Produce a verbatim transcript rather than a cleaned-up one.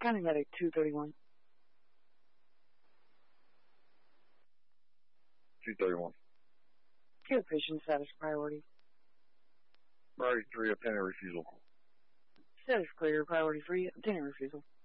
County Medic two thirty-one. two thirty-one. Care patient status priority. Priority three, obtaining refusal. Status clear, priority three, obtaining refusal.